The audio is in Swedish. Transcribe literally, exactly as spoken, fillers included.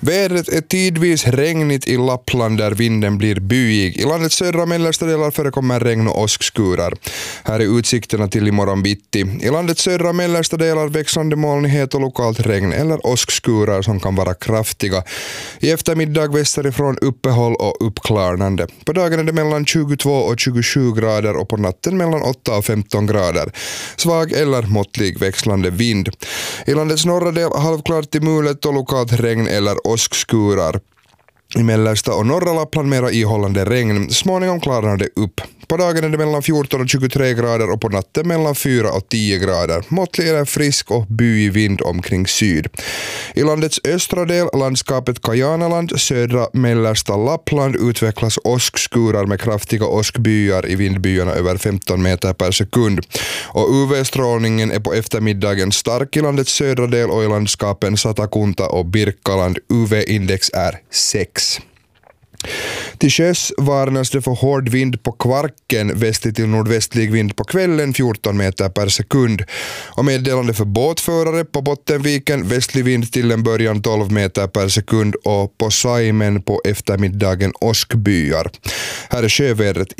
Vädret är tidvis regnigt i Lappland där vinden blir byig. I landets södra och mellersta delar förekommer regn och åskskurar. Här är utsikterna till imorgon bitti. I landets södra och mellersta delar växlande molnighet och lokalt regn eller åskskurar som kan vara kraftiga. I eftermiddag västerifrån uppehåll och uppklarnande. På dagen är det mellan tjugotvå och tjugosju grader och på natten mellan åtta och femton grader. Svag eller måttlig växlande vind. I landets norra del halvklart till mulet och lokalt regn eller åskskurar. I mellersta och norra Lappland mera ihållande regn. Småningom klarnar det upp. På dagen är det mellan fjorton och tjugotre grader och på natten mellan fyra och tio grader. Måttlig eller frisk och byig vind omkring syd. I landets östra del, landskapet Kajanaland, södra mellersta Lappland utvecklas åskskurar med kraftiga åskbyar i vindbyarna över femton meter per sekund. Och U V-strålningen är på eftermiddagen stark i landets södra del och i landskapen Satakunta och Birkaland. U V-index är sex. Till sjöss varnas det för hård vind på Kvarken, västlig till nordvästlig vind på kvällen fjorton meter per sekund. Och meddelande för båtförare på Bottenviken, västlig vind till en början tolv meter per sekund och på Saimen på eftermiddagen åskbyar. Här är sjövädret